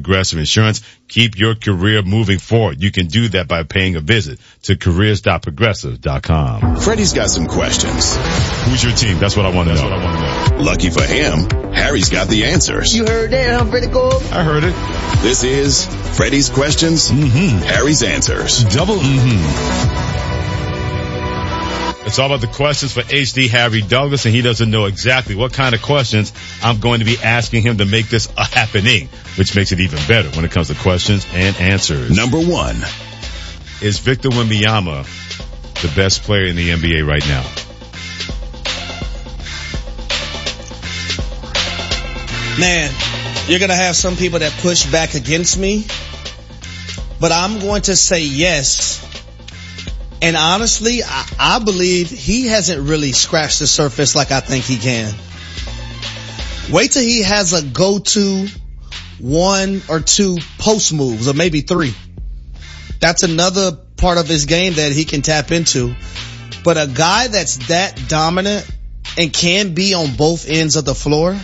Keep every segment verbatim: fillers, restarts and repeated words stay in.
Progressive Insurance. Keep your career moving forward. You can do that by paying a visit to careers dot progressive dot com. Freddie's got some questions. Who's your team? That's what I want to know. know. Lucky for him, Harry's got the answers. You heard that, huh, Freddie Cole? I heard it. This is Freddie's Questions, mm-hmm. Harry's Answers. Double mm-hmm. It's all about the questions for H D Harry Douglas, and he doesn't know exactly what kind of questions I'm going to be asking him to make this a happening, which makes it even better when it comes to questions and answers. Number one. Is Victor Wembanyama the best player in the N B A right now? Man, you're going to have some people that push back against me, but I'm going to say yes. And honestly, I, I believe he hasn't really scratched the surface like I think he can. Wait till he has a go-to one or two post moves, or maybe three. That's another part of his game that he can tap into. But a guy that's that dominant and can be on both ends of the floor,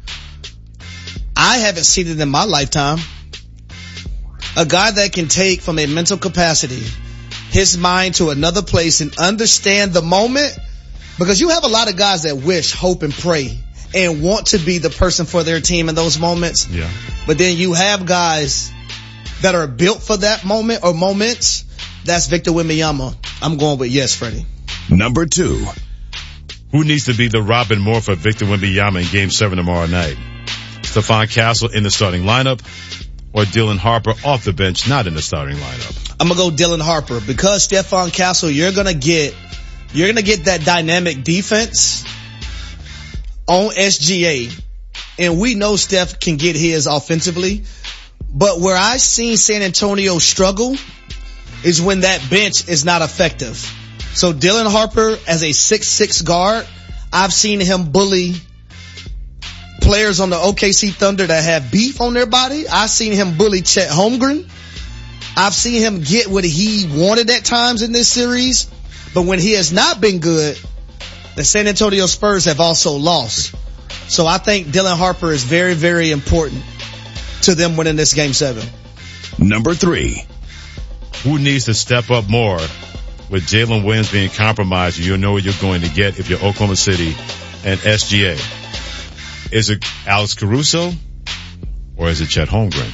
I haven't seen it in my lifetime. A guy that can take from a mental capacity his mind to another place and understand the moment, because you have a lot of guys that wish, hope, and pray and want to be the person for their team in those moments. Yeah. But then you have guys that are built for that moment or moments. That's Victor Wembanyama. I'm going with yes, Freddie. Number two. Who needs to be the Robin Moore for Victor Wembanyama in Game seven tomorrow night? Stephon Castle in the starting lineup, or Dylan Harper off the bench, not in the starting lineup? I'm going to go Dylan Harper, because Stephon Castle, you're going to get, you're going to get that dynamic defense on S G A. And we know Steph can get his offensively, but where I've seen San Antonio struggle is when that bench is not effective. So Dylan Harper as a six six guard, I've seen him bully players on the O K C Thunder that have beef on their body. I've seen him bully Chet Holmgren. I've seen him get what he wanted at times in this series. But when he has not been good, the San Antonio Spurs have also lost. So I think Dylan Harper is very, very important to them winning this game seven. Number three. Who needs to step up more with Jalen Williams being compromised? You know what you're going to get if you're Oklahoma City and S G A. Is it Alex Caruso or is it Chet Holmgren?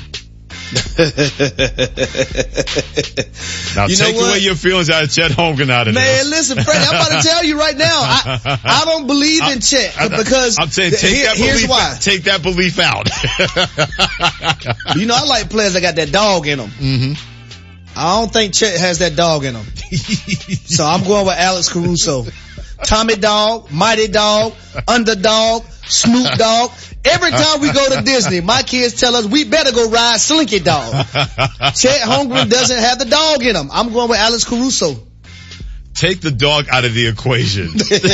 Now you take away your feelings out of Chet Holmgren out of Man, this. Man, listen, Freddie, I'm about to tell you right now, I, I don't believe in Chet because I'm saying take here, that here's belief why. Out, take that belief out. You know, I like players that got that dog in them. Mm-hmm. I don't think Chet has that dog in him. So I'm going with Alex Caruso. Tommy Dog, Mighty Dog, Underdog, Snoop Dogg. Every time we go to Disney, my kids tell us we better go ride Slinky Dog. Chet Holmgren doesn't have the dog in him. I'm going with Alex Caruso. Take the dog out of the equation.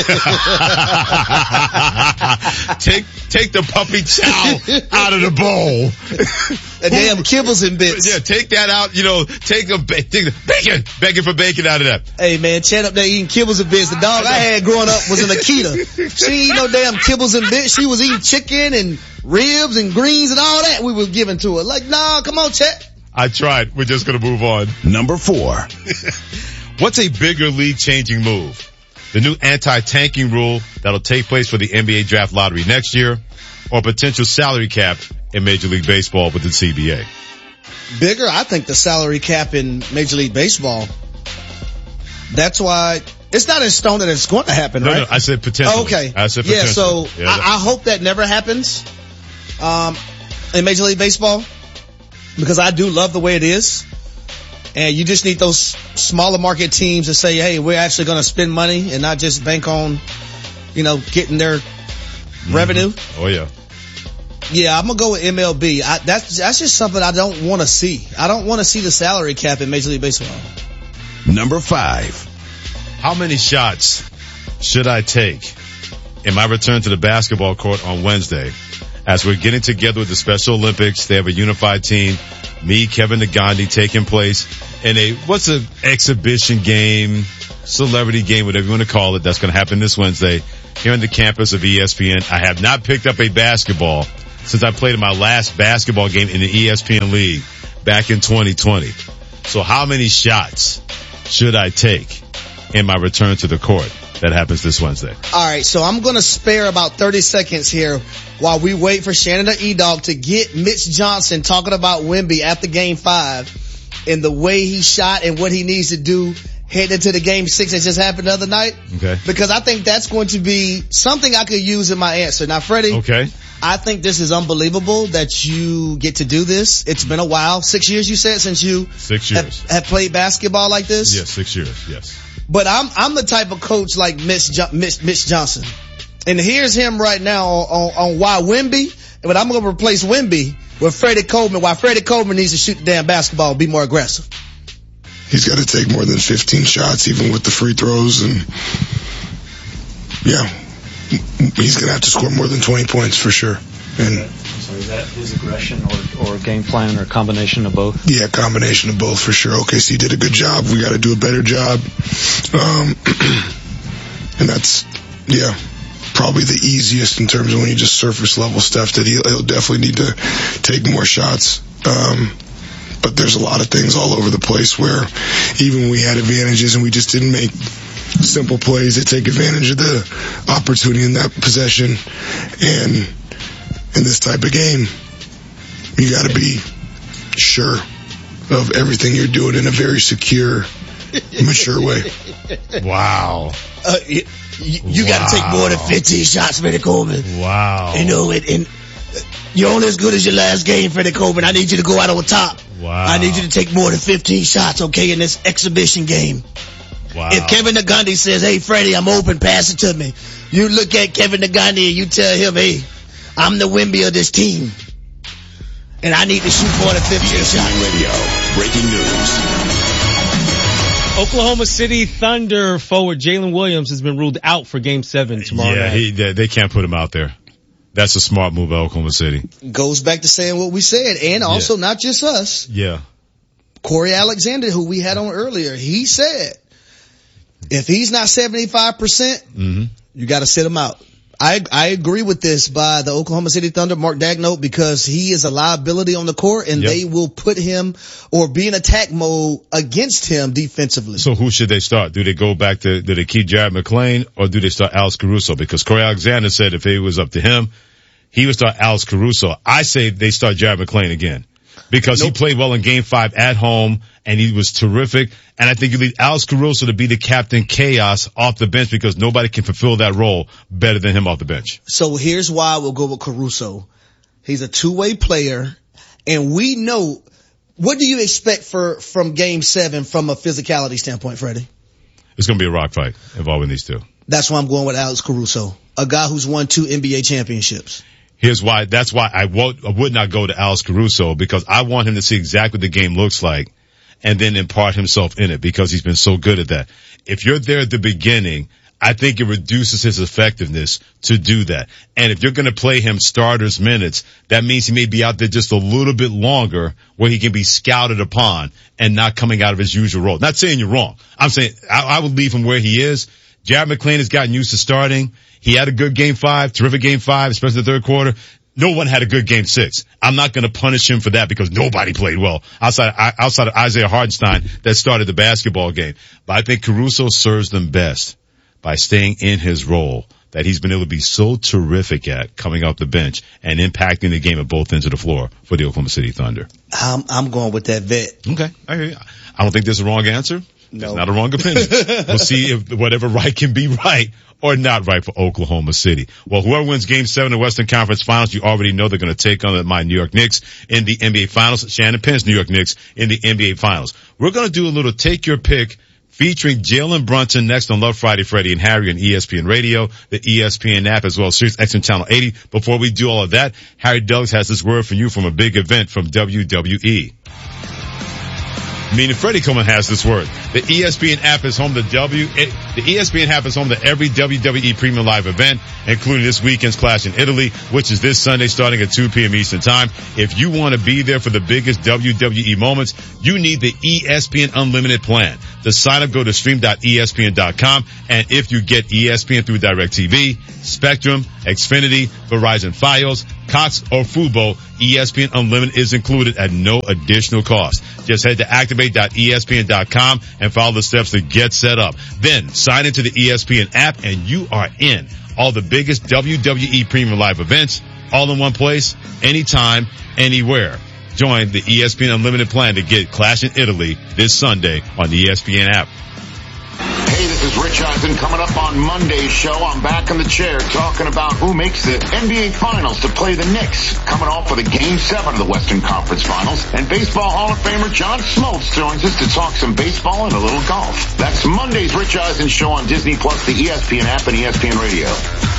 take take the puppy chow out of the bowl. The damn kibbles and bits. Yeah, take that out. You know, take a take the bacon, bacon for bacon out of that. Hey man, Chet up there eating kibbles and bits. The dog I had growing up was an Akita. She ain't no damn kibbles and bits. She was eating chicken and ribs and greens and all that we was giving to her. Like, nah, come on, Chet. I tried. We're just gonna move on. Number four. What's a bigger league-changing move? The new anti-tanking rule that'll take place for the N B A draft lottery next year, or potential salary cap in Major League Baseball with the C B A? Bigger, I think the salary cap in Major League Baseball. That's why it's not in stone that it's going to happen, no, right? No, I said potential. Okay. I said yeah, potential. so yeah, I, I hope that never happens um, in Major League Baseball, because I do love the way it is. And you just need those smaller market teams to say, hey, we're actually going to spend money and not just bank on, you know, getting their mm-hmm. revenue. Oh, yeah. Yeah, I'm going to go with M L B. I, that's, that's just something I don't want to see. I don't want to see the salary cap in Major League Baseball. Number five. How many shots should I take in my return to the basketball court on Wednesday as we're getting together with the Special Olympics? They have a unified team. Me, Kevin Nagandi, taking place in a, what's an exhibition game, celebrity game, whatever you want to call it. That's going to happen this Wednesday here on the campus of E S P N. I have not picked up a basketball. since I played in my last basketball game in the E S P N League back in twenty twenty. So how many shots should I take in my return to the court that happens this Wednesday? All right, so I'm going to spare about thirty seconds here while we wait for Shannon or E-Dog to get Mitch Johnson talking about Wemby after game five and the way he shot and what he needs to do heading into the game six that just happened the other night. Okay. Because I think that's going to be something I could use in my answer. Now, Freddie. Okay. I think this is unbelievable that you get to do this. It's been a while. Six years, you said, since you six years. Have, have played basketball like this? Yes, six years, yes. But I'm I'm the type of coach like Mitch, jo- Mitch, Mitch Johnson. And here's him right now on, on, on why Wemby, but I'm going to replace Wemby with Freddie Coleman, why Freddie Coleman needs to shoot the damn basketball and be more aggressive. He's got to take more than fifteen shots, even with the free throws. And, yeah, he's going to have to score more than twenty points for sure. And so is that his aggression or, or game plan or a combination of both? Yeah, combination of both for sure. O K C did a good job. We got to do a better job. Um, and that's, yeah, probably the easiest in terms of when you just surface level stuff that he'll, he'll definitely need to take more shots. Um, but there's a lot of things all over the place where even when we had advantages and we just didn't make simple plays that take advantage of the opportunity in that possession. And in this type of game, you got to be sure of everything you're doing in a very secure, mature way. Wow. Uh, you you wow. got to take more than fifteen shots, Freddie Coleman. Wow. You know, and, and you're only as good as your last game, Freddie Coleman. I need you to go out on top. Wow. I need you to take more than fifteen shots, okay, in this exhibition game. Wow. If Kevin Nagandi says, hey, Freddie, I'm open, pass it to me, you look at Kevin Nagandi and you tell him, hey, I'm the Wemby of this team, and I need to shoot more than fifteen shots. Radio, breaking news. Oklahoma City Thunder forward Jalen Williams has been ruled out for Game seven tomorrow yeah, night. He, they, they can't put him out there. That's a smart move by Oklahoma City. Goes back to saying what we said, and also yeah. not just us. Yeah. Corey Alexander, who we had on earlier, he said, if he's not seventy-five percent, mm-hmm. you got to sit him out. I, I agree with this by the Oklahoma City Thunder, Mark Daigneault, because he is a liability on the court and yep. they will put him or be in attack mode against him defensively. So who should they start? Do they go back to, do they keep Jared McClain or do they start Alex Caruso? Because Corey Alexander said if it was up to him, he would start Alex Caruso. I say they start Jared McClain again because nope. he played well in game five at home and he was terrific. And I think you leave Alex Caruso to be the captain chaos off the bench because nobody can fulfill that role better than him off the bench. So here's why we'll go with Caruso. He's a two-way player, and we know, what do you expect for from game seven from a physicality standpoint, Freddie? It's going to be a rock fight involving these two. That's why I'm going with Alex Caruso, a guy who's won two N B A championships. Here's why. That's why I, won't, I would not go to Alex Caruso because I want him to see exactly what the game looks like and then impart himself in it because he's been so good at that. If you're there at the beginning, I think it reduces his effectiveness to do that. And if you're going to play him starters minutes, that means he may be out there just a little bit longer where he can be scouted upon and not coming out of his usual role. Not saying you're wrong. I'm saying I, I would leave him where he is. Jared McClain has gotten used to starting. He had a good game five, terrific game five, especially the third quarter. No one had a good game six. I'm not going to punish him for that because nobody played well outside, outside of Isaiah Hartenstein that started the basketball game. But I think Caruso serves them best by staying in his role that he's been able to be so terrific at coming off the bench and impacting the game at both ends of the floor for the Oklahoma City Thunder. I'm, I'm going with that vet. Okay. I hear you. I don't think there's a wrong answer. No. It's not a wrong opinion. We'll see if whatever right can be right or not right for Oklahoma City. Well, whoever wins Game seven of the Western Conference Finals, you already know they're going to take on my New York Knicks in the N B A Finals. Shannon Penn's New York Knicks in the N B A Finals. We're going to do a little Take Your Pick featuring Jalen Brunson next on Love Friday, Freddie and Harry on E S P N Radio, the E S P N app, as well as Sirius X M Channel eighty. Before we do all of that, Harry Douglas has this word for you from a big event from W W E. Meaning Freddie Coleman has this word. The E S P N app is home to W. It, The E S P N app is home to every W W E Premium Live event, including this weekend's Clash in Italy, which is this Sunday starting at two p.m. Eastern Time. If you want to be there for the biggest W W E moments, you need the E S P N Unlimited plan. To sign up, go to stream dot E S P N dot com, and if you get E S P N through DirecTV, Spectrum, Xfinity, Verizon Fios, Cox, or Fubo, E S P N Unlimited is included at no additional cost. Just head to activate dot E S P N dot com and follow the steps to get set up. Then sign into the E S P N app and you are in. All the biggest W W E Premium Live events, all in one place, anytime, anywhere. Join the E S P N Unlimited plan to get Clash in Italy this Sunday on the E S P N app. Hey, this is Rich Eisen coming up on Monday's show. I'm back in the chair talking about who makes the N B A Finals to play the Knicks. Coming off for the Game seven of the Western Conference Finals. And Baseball Hall of Famer John Smoltz joins us to talk some baseball and a little golf. That's Monday's Rich Eisen show on Disney Plus, the E S P N app, and E S P N Radio.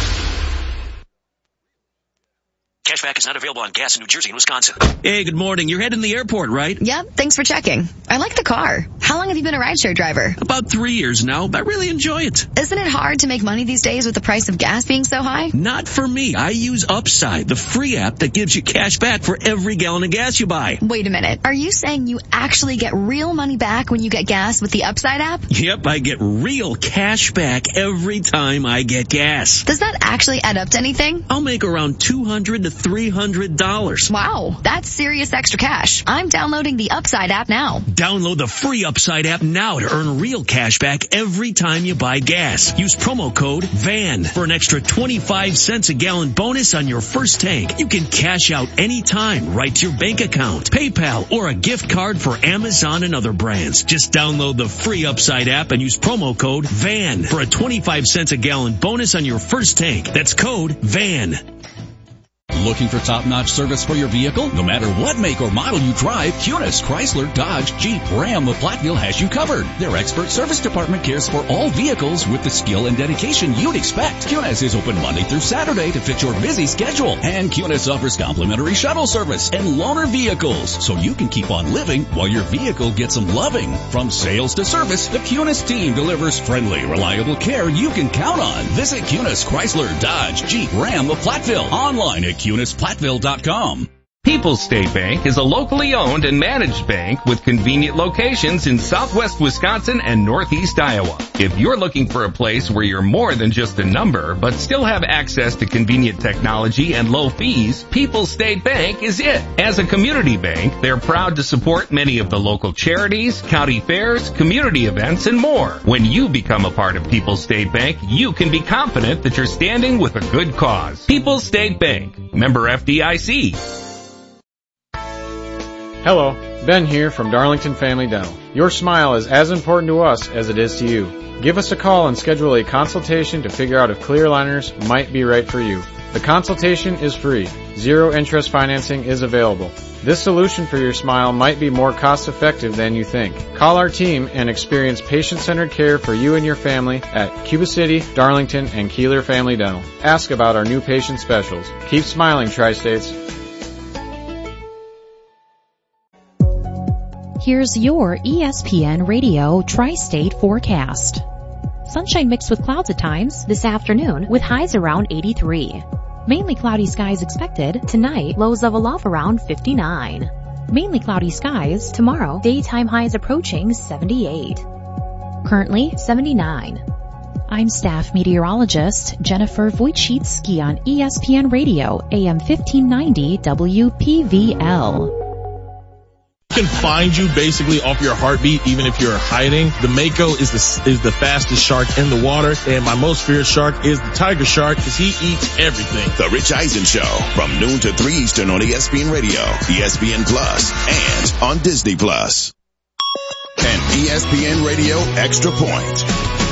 Cashback is not available on gas in New Jersey and Wisconsin. Hey, good morning. You're heading to the airport, right? Yep, thanks for checking. I like the car. How long have you been a rideshare driver? About three years now, but I really enjoy it. Isn't it hard to make money these days with the price of gas being so high? Not for me. I use Upside, the free app that gives you cash back for every gallon of gas you buy. Wait a minute. Are you saying you actually get real money back when you get gas with the Upside app? Yep, I get real cash back every time I get gas. Does that actually add up to anything? I'll make around two hundred to three hundred dollars. Wow, that's serious extra cash. I'm downloading the Upside app now. Download the free Upside app now to earn real cash back every time you buy gas. Use promo code V A N for an extra twenty-five cents a gallon bonus on your first tank. You can cash out anytime right to your bank account, PayPal, or a gift card for Amazon and other brands. Just download the free Upside app and use promo code V A N for a twenty-five cents a gallon bonus on your first tank. That's code V A N. Looking for top-notch service for your vehicle? No matter what make or model you drive, Kunis, Chrysler, Dodge, Jeep, Ram of Platteville has you covered. Their expert service department cares for all vehicles with the skill and dedication you'd expect. Kunis is open Monday through Saturday to fit your busy schedule. And Kunis offers complimentary shuttle service and loaner vehicles, so you can keep on living while your vehicle gets some loving. From sales to service, the Kunis team delivers friendly, reliable care you can count on. Visit Kunis, Chrysler, Dodge, Jeep, Ram of Platteville. Online at Kunis Platteville dot com. People's State Bank is a locally owned and managed bank with convenient locations in southwest Wisconsin and northeast Iowa. If you're looking for a place where you're more than just a number, but still have access to convenient technology and low fees, People's State Bank is it. As a community bank, they're proud to support many of the local charities, county fairs, community events, and more. When you become a part of People's State Bank, you can be confident that you're standing with a good cause. People's State Bank, member F D I C. Hello, Ben here from Darlington Family Dental. Your smile is as important to us as it is to you. Give us a call and schedule a consultation to figure out if clear aligners might be right for you. The consultation is free. Zero interest financing is available. This solution for your smile might be more cost effective than you think. Call our team and experience patient-centered care for you and your family at Cuba City, Darlington, and Keeler Family Dental. Ask about our new patient specials. Keep smiling, Tri-States. Here's your E S P N Radio Tri-State forecast. Sunshine mixed with clouds at times this afternoon with highs around eighty-three. Mainly cloudy skies expected tonight, lows level off around fifty-nine. Mainly cloudy skies tomorrow, daytime highs approaching seventy-eight. Currently seventy-nine. I'm staff meteorologist Jennifer Wojcicki on E S P N Radio, A M fifteen ninety W P V L. Can find you basically off your heartbeat, even if you're hiding. The Mako is the is the fastest shark in the water, and my most feared shark is the tiger shark because he eats everything. The Rich Eisen Show from noon to three Eastern on E S P N Radio, E S P N Plus, and on Disney Plus. And E S P N Radio Extra Point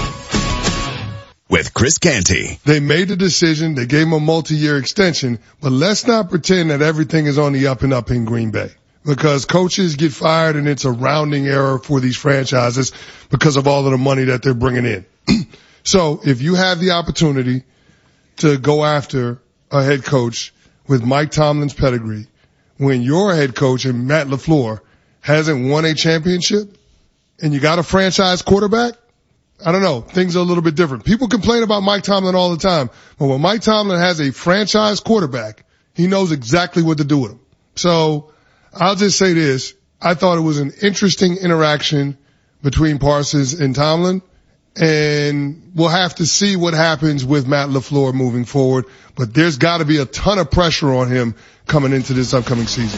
with Chris Canty. They made the decision. They gave him a multi-year extension, but let's not pretend that everything is on the up and up in Green Bay. Because coaches get fired and it's a rounding error for these franchises because of all of the money that they're bringing in. So if you have the opportunity to go after a head coach with Mike Tomlin's pedigree, when your head coach and Matt LaFleur hasn't won a championship and you got a franchise quarterback, I don't know. Things are a little bit different. People complain about Mike Tomlin all the time, but when Mike Tomlin has a franchise quarterback, he knows exactly what to do with him. So I'll just say this. I thought it was an interesting interaction between Parsons and Tomlin, and we'll have to see what happens with Matt LaFleur moving forward, but there's got to be a ton of pressure on him coming into this upcoming season.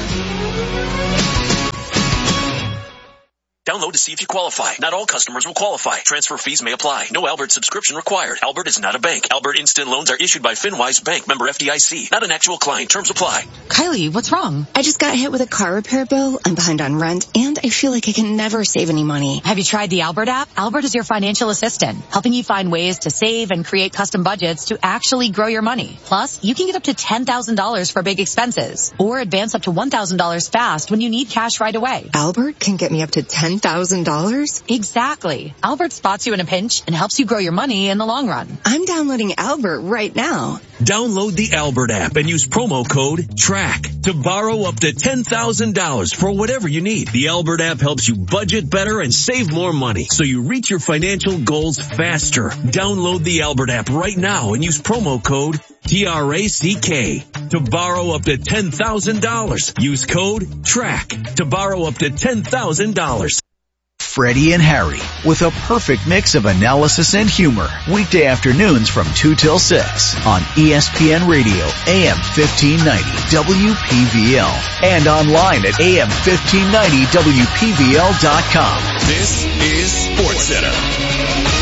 Download to see if you qualify. Not all customers will qualify. Transfer fees may apply. No Albert subscription required. Albert is not a bank. Albert Instant Loans are issued by FinWise Bank, member F D I C. Not an actual client. Terms apply. Kylie, what's wrong? I just got hit with a car repair bill. I'm behind on rent, and I feel like I can never save any money. Have you tried the Albert app? Albert is your financial assistant, helping you find ways to save and create custom budgets to actually grow your money. Plus, you can get up to ten thousand dollars for big expenses, or advance up to one thousand dollars fast when you need cash right away. Albert can get me up to ten thousand dollars? Exactly. Albert spots you in a pinch and helps you grow your money in the long run. I'm downloading Albert right now. Download the Albert app and use promo code TRACK to borrow up to ten thousand dollars for whatever you need. The Albert app helps you budget better and save more money so you reach your financial goals faster. Download the Albert app right now and use promo code T R A C K to borrow up to ten thousand dollars. Use code TRACK to borrow up to ten thousand dollars. Freddie and Harry, with a perfect mix of analysis and humor. Weekday afternoons from two till six on E S P N Radio, A M fifteen ninety W P V L, and online at A M fifteen ninety W P V L dot com. This is SportsCenter.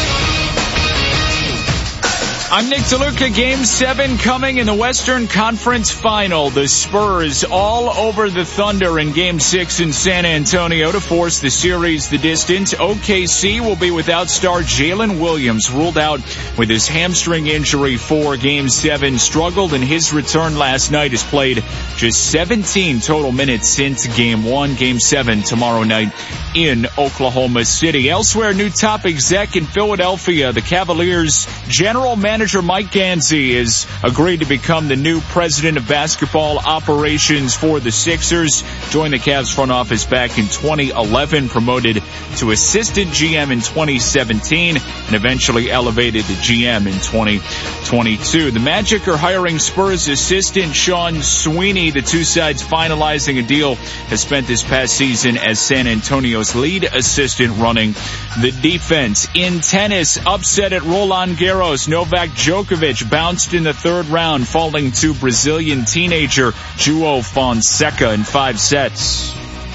I'm Nick DeLuca. Game seven coming in the Western Conference Final. The Spurs all over the Thunder in Game six in San Antonio to force the series the distance. O K C will be without star Jalen Williams, ruled out with his hamstring injury for Game seven. Struggled in his return last night. Has played just seventeen total minutes since Game one. Game seven tomorrow night in Oklahoma City. Elsewhere, new top exec in Philadelphia. The Cavaliers general manager Manager Mike Ganzi has agreed to become the new president of basketball operations for the Sixers. Joined the Cavs front office back in twenty eleven, promoted to assistant G M in twenty seventeen, and eventually elevated to G M in twenty twenty-two. The Magic are hiring Spurs assistant Sean Sweeney. The two sides finalizing a deal. Has spent this past season as San Antonio's lead assistant running the defense. In tennis, upset at Roland Garros. Novak Djokovic bounced in the third round, falling to Brazilian teenager João Fonseca in five sets.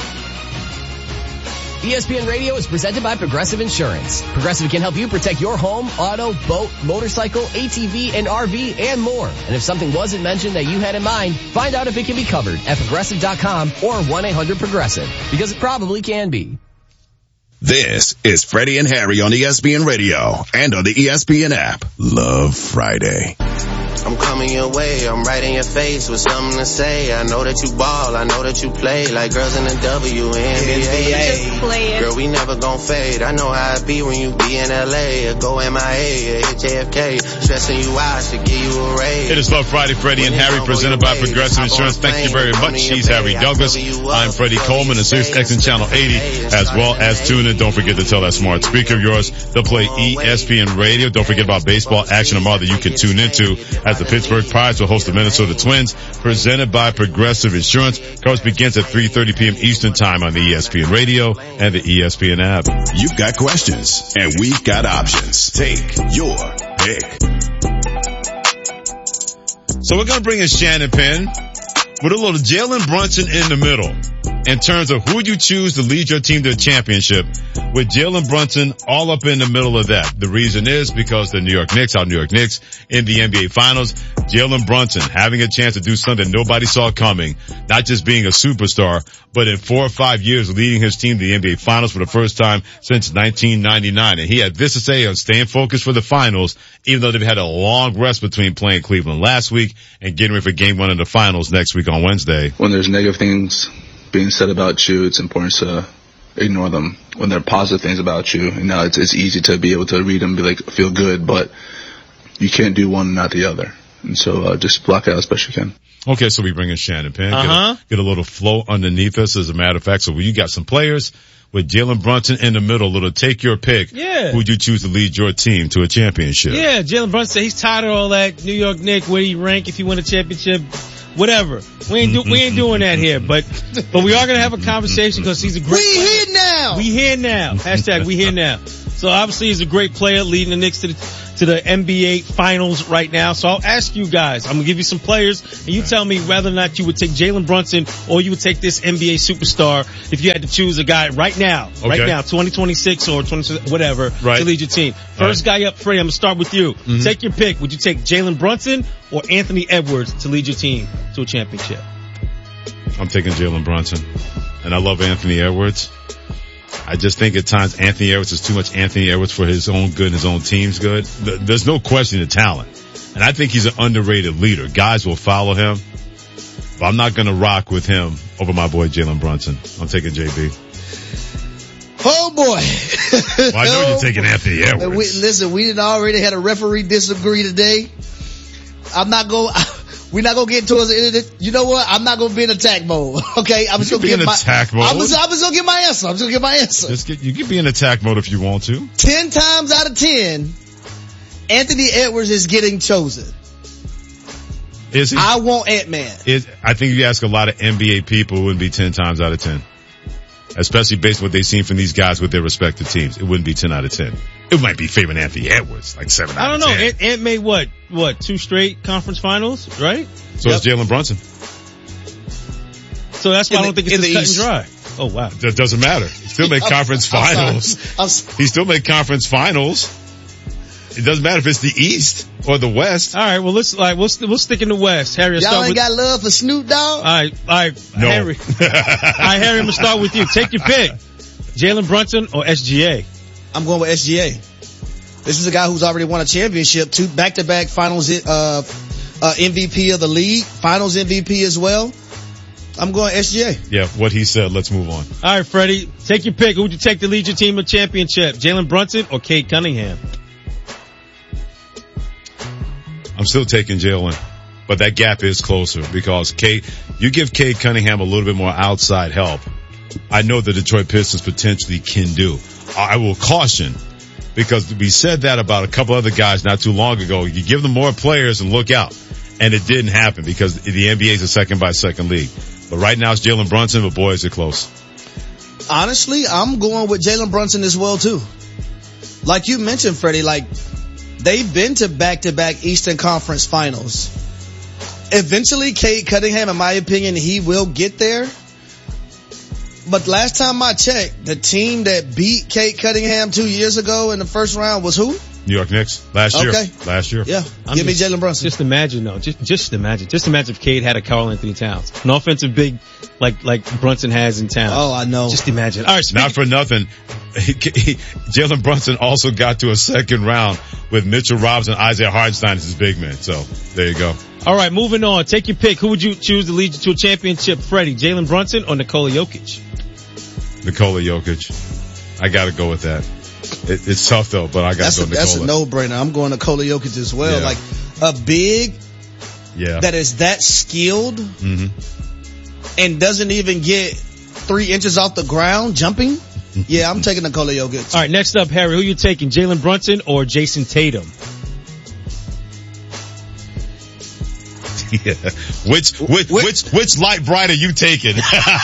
E S P N Radio is presented by Progressive Insurance. Progressive can help you protect your home, auto, boat, motorcycle, A T V, and R V, and more. And if something wasn't mentioned that you had in mind, find out if it can be covered at progressive dot com or one eight hundred progressive, because it probably can be. This is Freddie and Harry on E S P N Radio and on the E S P N app. Love Friday. I'm coming your way, I'm right in your face with something to say. I know that you ball, I know that you play like girls in the W N B A. Girl, we never gon' fade. I know how it be when you be in L A or go M I A or hit J F K. Stressing you out should give you a raise. It is Love Friday, Freddie and Harry, presented by Progressive Insurance. Thank you very much. She's Harry Douglas. I'm Freddie Coleman, and Sirius X M Channel eighty, as well as tune in. Don't forget to tell that smart speaker of yours to play E S P N Radio. Don't forget about baseball action tomorrow that you can tune into as the Pittsburgh Pirates will host the Minnesota Twins, presented by Progressive Insurance. Coverage begins at three thirty p.m. Eastern Time on the E S P N Radio and the E S P N app. You've got questions, and we've got options. Take your pick. So we're going to bring in Shannon Penn with a little Jalen Brunson in the middle in terms of who you choose to lead your team to a championship, with Jalen Brunson all up in the middle of that. The reason is because the New York Knicks, our New York Knicks, in the N B A Finals. Jalen Brunson having a chance to do something nobody saw coming, not just being a superstar, but in four or five years leading his team to the N B A Finals for the first time since nineteen ninety-nine. And he had this to say on staying focused for the Finals, even though they've had a long rest between playing Cleveland last week and getting ready for game one of the Finals next week on Wednesday. When there's negative things being said about you, it's important to ignore them. When there are positive things about you, you know, it's, it's easy to be able to read them and be like, feel good, but you can't do one and not the other. And so, uh, just block it out as best you can. Okay, so we bring in Shannon Penn. Uh-huh. Get a, get a little flow underneath us, as a matter of fact. So you got some players with Jalen Brunson in the middle, little take your pick. Yeah. Who'd you choose to lead your team to a championship? Yeah, Jalen Brunson said he's tired of all that New York Knicks, where he rank if he win a championship, whatever. We ain't do, we ain't doing that here, but but we are gonna have a conversation because he's a great. We player. here now. We here now. Hashtag we here now. So obviously he's a great player leading the Knicks to the to the N B A finals right now. So I'll ask you guys, I'm gonna give you some players and you tell me whether or not you would take Jalen Brunson or you would take this N B A superstar if you had to choose a guy right now, okay. right now, twenty twenty-six or twenty, whatever, right. to lead your team. First right. guy up, Freddie, I'm gonna start with you. Mm-hmm. Take your pick. Would you take Jalen Brunson or Anthony Edwards to lead your team to a championship? I'm taking Jalen Brunson. And I love Anthony Edwards. I just think at times Anthony Edwards is too much Anthony Edwards for his own good and his own team's good. There's no question of talent. And I think he's an underrated leader. Guys will follow him. But I'm not going to rock with him over my boy Jalen Brunson. I'm taking J B. Oh boy. Well, I know you're taking Anthony Edwards. We, listen, we did already had a referee disagree today. I'm not going, we're not going to get towards the end of it. You know what? I'm not going to be in attack mode. Okay. I'm just going to get in my, attack mode. I'm just, I'm just going to get my answer. I'm just going to get my answer. Just get, you can be in attack mode if you want to. Ten times out of ten, Anthony Edwards is getting chosen. Is he? I want Ant-Man. Is, I think if you ask a lot of N B A people, it wouldn't be ten times out of ten. Especially based on what they've seen from these guys with their respective teams. It wouldn't be ten out of ten. It might be favoring Anthony Edwards, like seven out of ten. I don't know. Ant, Ant made what? What? Two straight conference finals, right? So yep. It's Jalen Brunson. So that's why in I don't the, think it's just cut East. and dry. Oh wow. That doesn't matter. He still make conference I'm, finals. I'm I'm he still make conference finals. It doesn't matter if it's the East or the West. All right, well let's like we'll we'll stick in the West. Harry, I'll y'all start ain't with, got love for Snoop Dogg. All right, all right, no. Harry. All right, Harry, I'm gonna start with you. Take your pick: Jalen Brunson or S G A. I'm going with S G A. This is a guy who's already won a championship, two back-to-back Finals uh, uh, M V P of the league, Finals M V P as well. I'm going S G A. Yeah, what he said. Let's move on. All right, Freddie, take your pick. Who would you take to lead your team to a championship? Jalen Brunson or Cade Cunningham? I'm still taking Jalen, but that gap is closer because Cade, you give Cade Cunningham a little bit more outside help. I know the Detroit Pistons potentially can do. I will caution because we said that about a couple other guys not too long ago. You give them more players and look out. And it didn't happen because the N B A is a second by second league. But right now it's Jalen Brunson, but boy, is it close. Honestly, I'm going with Jalen Brunson as well too. Like you mentioned, Freddie, like they've been to back-to-back Eastern Conference Finals. Eventually, Cade Cunningham, in my opinion, he will get there. But last time I checked, the team that beat Cade Cunningham two years ago in the first round was who? New York Knicks. Last year. Okay. Last year. Yeah. I'm Give just, me Jalen Brunson. Just imagine though. Just, just imagine. Just imagine if Cade had a Karl Anthony Towns. An offensive big like, like Brunson has in Towns. Oh, I know. Just imagine. All right. Not for nothing. He, he, Jalen Brunson also got to a second round with Mitchell Robinson, Isaiah Hartenstein as his big man. So there you go. All right. Moving on. Take your pick. Who would you choose to lead you to a championship? Freddie, Jalen Brunson or Nikola Jokic? Nikola Jokic. I gotta go with that. It, it's tough though, but I gotta that's go a, Nikola. That's a no-brainer. I'm going Nikola Jokic as well. Yeah. Like a big yeah. that is that skilled mm-hmm. and doesn't even get three inches off the ground jumping. Yeah, I'm taking Nikola Jokic. All right, next up, Harry, who you taking, Jalen Brunson or Jason Tatum? Yeah. Which, which, which, which, which light bright are you taking?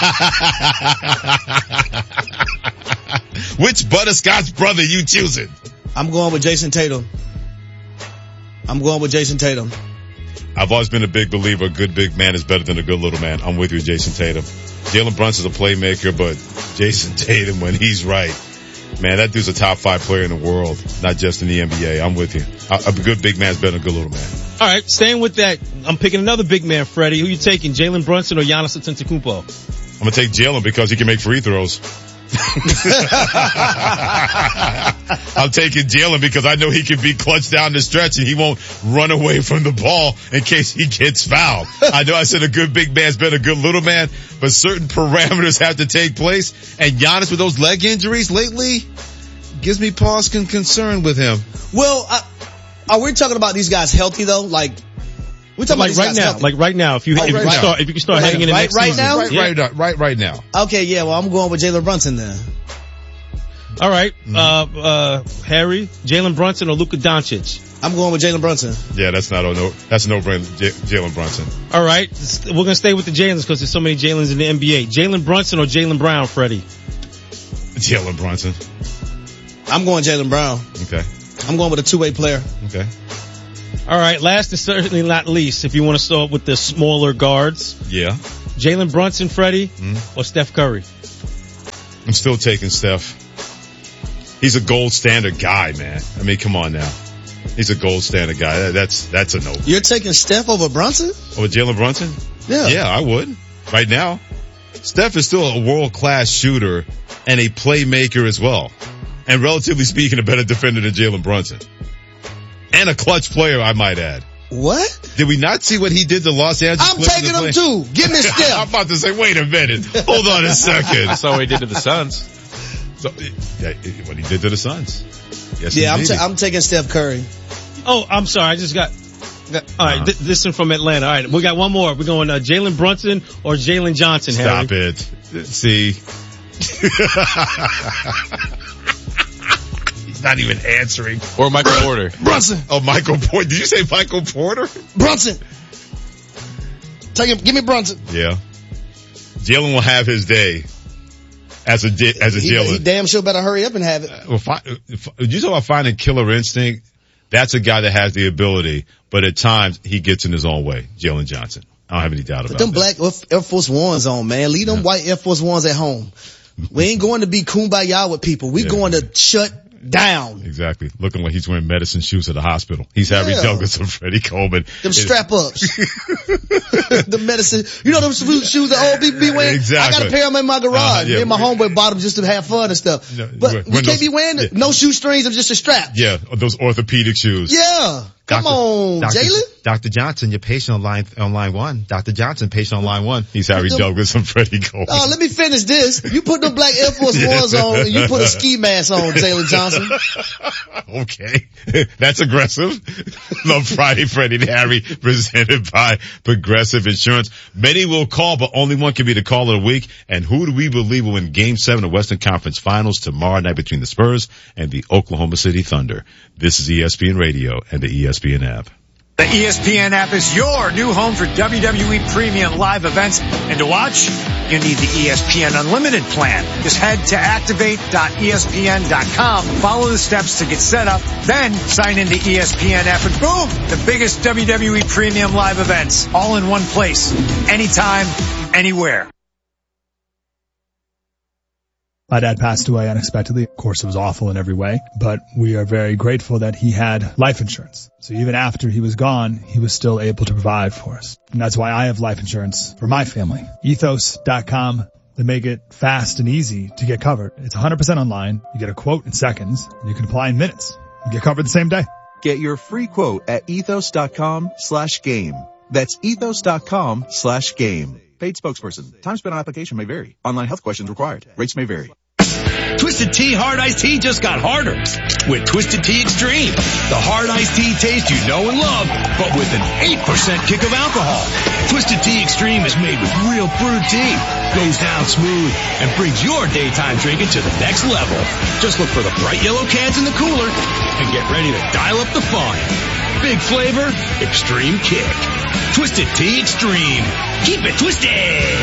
Which butterscotch brother you choosing? I'm going with Jason Tatum. I'm going with Jason Tatum. I've always been a big believer a good big man is better than a good little man. I'm with you, Jason Tatum. Jalen Brunson's a playmaker, but Jason Tatum, when he's right, man, that dude's a top five player in the world, not just in the N B A. I'm with you. A, a good big man's better than a good little man. All right, staying with that, I'm picking another big man, Freddie. Who you taking, Jalen Brunson or Giannis Antetokounmpo? I'm gonna take Jalen because he can make free throws. I'm taking Jalen because I know he can be clutched down the stretch and he won't run away from the ball in case he gets fouled. I know I said a good big man's better than a good little man, but certain parameters have to take place. And Giannis with those leg injuries lately gives me pause and concern with him. Well, I, are we talking about these guys healthy though? Like, we're talking like about these right guys now, healthy. like right now, if you, Oh, if you right can now. start, if you can start Right, heading in the right- next right season. now? Right, Yeah. right, right, right now. Okay, yeah, well, I'm going with Jalen Brunson then. All right, mm-hmm. uh, uh, Harry, Jalen Brunson or Luka Doncic? I'm going with Jalen Brunson. Yeah, that's not a no. That's a no-brainer. J- Jalen Brunson. All right, we're gonna stay with the Jalen's because there's so many Jalen's in the N B A. Jalen Brunson or Jaylen Brown, Freddie? Jalen Brunson. I'm going Jaylen Brown. Okay. I'm going with a two-way player. Okay. All right, last and certainly not least, if you want to start with the smaller guards. Yeah. Jalen Brunson, Freddie, mm-hmm. or Steph Curry? I'm still taking Steph. He's a gold standard guy, man. I mean, come on now. He's a gold standard guy. That's, that's a no. You're taking Steph over Brunson? Over Jalen Brunson? Yeah. Yeah, I would. Right now. Steph is still a world-class shooter and a playmaker as well. And relatively speaking, a better defender than Jalen Brunson. And a clutch player, I might add. What? Did we not see what he did to Los Angeles? I'm taking him too. Give me Steph. I'm about to say, wait a minute. Hold on a second. That's what he did to the Suns. So, yeah, what he did to the Suns. Yes, yeah, I'm, ta- I'm taking Steph Curry. Oh, I'm sorry. I just got, got all right. Uh-huh. Th- this one from Atlanta. All right, we got one more. We're going uh, Jalen Brunson or Jalen Johnson. Stop Harry. it. See, he's not even answering. Or Michael Br- Porter. Brunson. Oh, Michael Porter. Did you say Michael Porter? Brunson. Take him. Give me Brunson. Yeah. Jalen will have his day. As a as a he, Jalen, he damn sure better hurry up and have it. Uh, well, fi- you talk about finding killer instinct. That's a guy that has the ability, but at times he gets in his own way. Jalen Johnson, I don't have any doubt Put about them that. black Air Force Ones on, man. Leave them yeah. white Air Force Ones at home. We ain't going to be kumbaya with people. We yeah. going to shut down. Exactly. Looking like he's wearing medicine shoes at the hospital. He's yeah. Harry Douglas and Freddie Coleman. Them strap ups. The medicine. You know them shoes that old people be wearing? Exactly. I got a pair of them in my garage. Uh, yeah. Me and my homeboy bought them just to have fun and stuff. No, but you can't those, be wearing yeah. no shoestrings. I'm just a strap. Yeah. Those orthopedic shoes. Yeah. Come Doctor, on, Jalen. Doctor Johnson, your patient on line, on line one. Doctor Johnson, patient on line one. He's Harry them, Douglas and Freddie Coleman. Oh, let me finish this. You put them black Air Force Ones on and you put a ski mask on, Jalen Johnson. Okay. That's aggressive. Love Friday, Freddie and Harry, presented by Progressive Insurance. Many will call, but only one can be the call of the week. And who do we believe will win Game seven of Western Conference Finals tomorrow night between the Spurs and the Oklahoma City Thunder? This is E S P N Radio and the E S P N app. The E S P N app is your new home for W W E premium live events. And to watch, you need the E S P N Unlimited plan. Just head to activate dot E S P N dot com, follow the steps to get set up, then sign into E S P N app and boom, the biggest W W E premium live events all in one place, anytime, anywhere. My dad passed away unexpectedly. Of course, it was awful in every way, but we are very grateful that he had life insurance. So even after he was gone, he was still able to provide for us. And that's why I have life insurance for my family. ethos dot com. They make it fast and easy to get covered. It's one hundred percent online. You get a quote in seconds, and you can apply in minutes. You get covered the same day. Get your free quote at ethos dot com slash game. That's ethos dot com slash game. Paid spokesperson. Time spent on application may vary. Online health questions required. Rates may vary. Twisted Tea Hard Iced Tea just got harder with Twisted Tea Extreme. The hard iced tea taste you know and love, but with an eight percent kick of alcohol. Twisted Tea Extreme is made with real brewed tea, goes down smooth, and brings your daytime drinking to the next level. Just look for the bright yellow cans in the cooler and get ready to dial up the fun. Big flavor, extreme kick. Twisted Tea Extreme. Keep it twisted.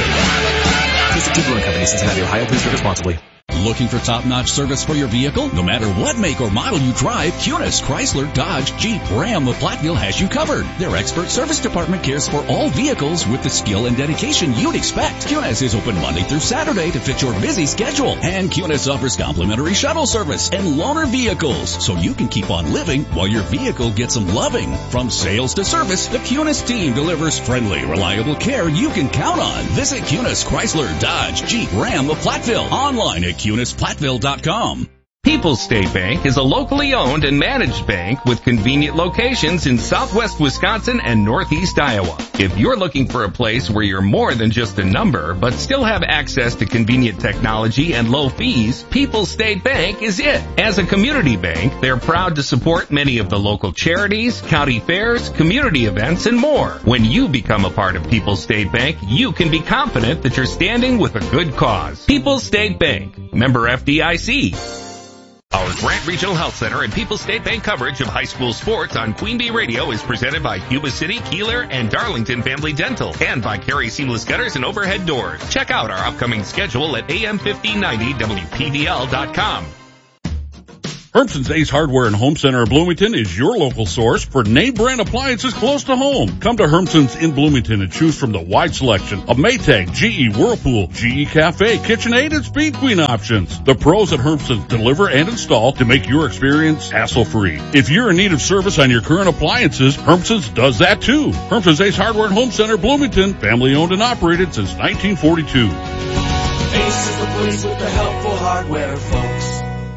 Twisted Tea Brewing Company, Cincinnati, Ohio. Please drink responsibly. Looking for top-notch service for your vehicle? No matter what make or model you drive, Cunis, Chrysler, Dodge, Jeep, Ram, of Platteville has you covered. Their expert service department cares for all vehicles with the skill and dedication you'd expect. Cunis is open Monday through Saturday to fit your busy schedule. And Cunis offers complimentary shuttle service and loaner vehicles, so you can keep on living while your vehicle gets some loving. From sales to service, the Cunis team delivers friendly, reliable care you can count on. Visit Cunis, Chrysler, Dodge, Jeep, Ram, of Platteville online at Cunis Platteville dot com. People's State Bank is a locally owned and managed bank with convenient locations in southwest Wisconsin and northeast Iowa. If you're looking for a place where you're more than just a number, but still have access to convenient technology and low fees, People's State Bank is it. As a community bank, they're proud to support many of the local charities, county fairs, community events, and more. When you become a part of People's State Bank, you can be confident that you're standing with a good cause. People's State Bank, member F D I C. Our Grant Regional Health Center and People's State Bank coverage of high school sports on Queen Bee Radio is presented by Cuba City, Keeler, and Darlington Family Dental, and by Carey Seamless Gutters and Overhead Doors. Check out our upcoming schedule at A M fifteen ninety W P V L dot com. Hermson's Ace Hardware and Home Center of Bloomington is your local source for name brand appliances close to home. Come to Hermson's in Bloomington and choose from the wide selection of Maytag, G E, Whirlpool, G E Cafe, KitchenAid, and Speed Queen options. The pros at Hermson's deliver and install to make your experience hassle-free. If you're in need of service on your current appliances, Hermson's does that too. Hermson's Ace Hardware and Home Center, Bloomington, family owned and operated since nineteen forty-two. Ace is the place with the helpful hardware, folks.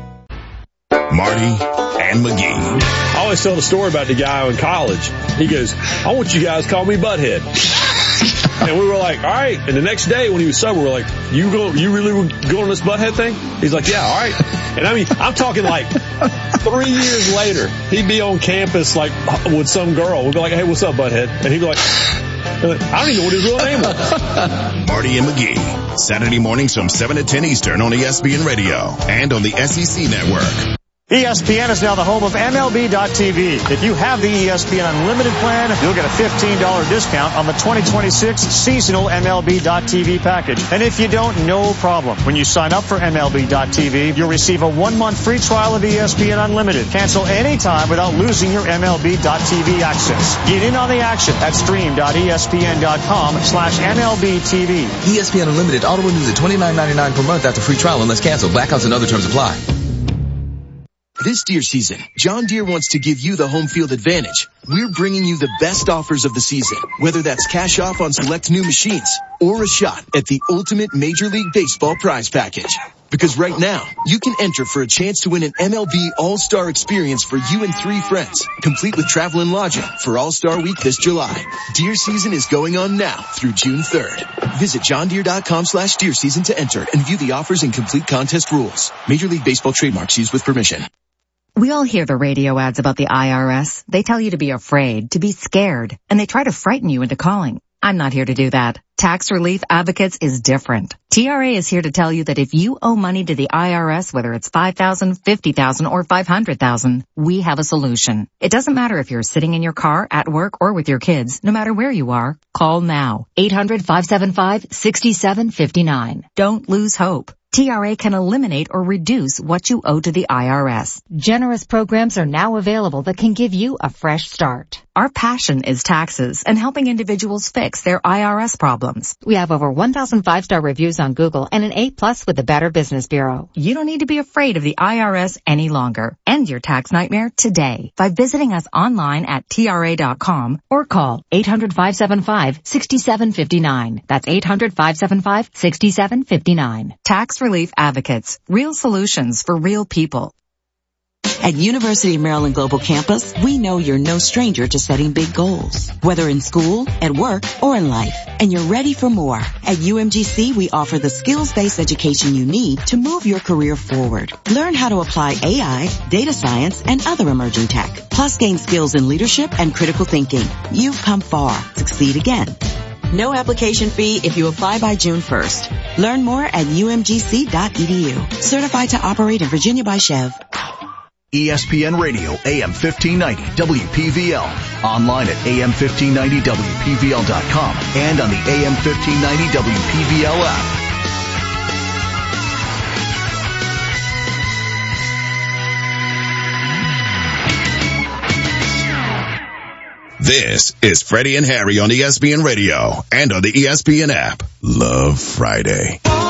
Marty and McGee. I always tell the story about the guy in college. He goes, I want you guys to call me Butthead. And we were like, all right. And the next day when he was sober, we were like, you go, you really were going on this Butthead thing? He's like, yeah, all right. And I mean, I'm talking like three years later, he'd be on campus like with some girl. We'd be like, hey, what's up, Butthead? And he'd be like, I don't even know what his real name was. Marty and McGee, Saturday mornings from seven to ten Eastern on E S P N Radio and on the S E C Network. E S P N is now the home of M L B dot T V. If you have the E S P N Unlimited plan, you'll get a fifteen dollars discount on the twenty twenty-six seasonal M L B dot T V package. And if you don't, no problem. When you sign up for M L B dot T V, you'll receive a one-month free trial of E S P N Unlimited. Cancel anytime without losing your M L B dot T V access. Get in on the action at stream dot E S P N dot com slash M L B T V. E S P N Unlimited auto renews at twenty-nine ninety-nine per month after free trial unless canceled. Blackouts and other terms apply. This deer season, John Deere wants to give you the home field advantage. We're bringing you the best offers of the season, whether that's cash off on select new machines or a shot at the ultimate Major League Baseball prize package. Because right now, you can enter for a chance to win an M L B All-Star experience for you and three friends, complete with travel and lodging for All-Star Week this July. Deer season is going on now through June third. Visit john deere dot com slash deer season to enter and view the offers and complete contest rules. Major League Baseball trademarks used with permission. We all hear the radio ads about the I R S. They tell you to be afraid, to be scared, and they try to frighten you into calling. I'm not here to do that. Tax Relief Advocates is different. T R A is here to tell you that if you owe money to the I R S, whether it's five thousand dollars, fifty thousand dollars, or five hundred thousand dollars, we have a solution. It doesn't matter if you're sitting in your car, at work, or with your kids. No matter where you are, call now. eight hundred, five seven five, six seven five nine. Don't lose hope. T R A can eliminate or reduce what you owe to the I R S. Generous programs are now available that can give you a fresh start. Our passion is taxes and helping individuals fix their I R S problems. We have over one thousand five-star reviews on Google and an A plus with the Better Business Bureau. You don't need to be afraid of the I R S any longer. End your tax nightmare today by visiting us online at T R A dot com or call eight hundred, five seven five, six seven five nine. That's eight hundred, five seven five, six seven five nine. Tax Relief Advocates. Real solutions for real people. At University of Maryland Global Campus, we know you're no stranger to setting big goals, whether in school, at work, or in life, and you're ready for more. At U M G C, we offer the skills-based education you need to move your career forward. Learn how to apply A I, data science, and other emerging tech, plus gain skills in leadership and critical thinking. You've come far. Succeed again. No application fee if you apply by June first. Learn more at U M G C dot E D U. Certified to operate in Virginia by Chev. E S P N Radio, A M fifteen ninety, W P V L. Online at A M fifteen ninety W P V L dot com and on the A M fifteen ninety W P V L app. This is Freddie and Harry on E S P N Radio and on the E S P N app. Love Friday.